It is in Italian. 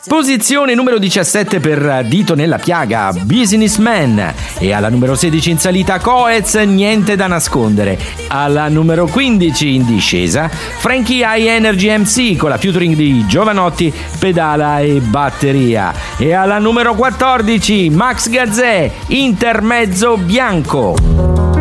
Posizione numero 17 per Dito nella piaga, Businessman. E alla numero 16 in salita Coez, Niente da nascondere. Alla numero 15 in discesa Frankie High Energy MC con la featuring di Giovanotti, Pedala e Batteria. E alla numero 14 Max Gazzè, Intermezzo Bianco.